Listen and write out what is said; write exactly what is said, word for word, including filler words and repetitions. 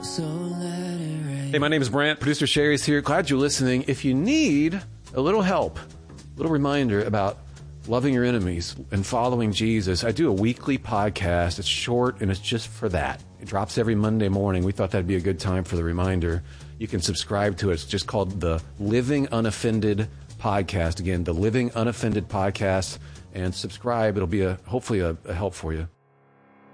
So let it rain. Hey, my name is Brant. Producer Sherry's here. Glad you're listening. If you need a little help, a little reminder about loving your enemies and following Jesus, I do a weekly podcast. It's short, and it's just for that. It drops every Monday morning. We thought that'd be a good time for the reminder. You can subscribe to it. It's just called the Living Unoffended Podcast. Again, the Living Unoffended Podcast. And subscribe. It'll be a hopefully a, a help for you.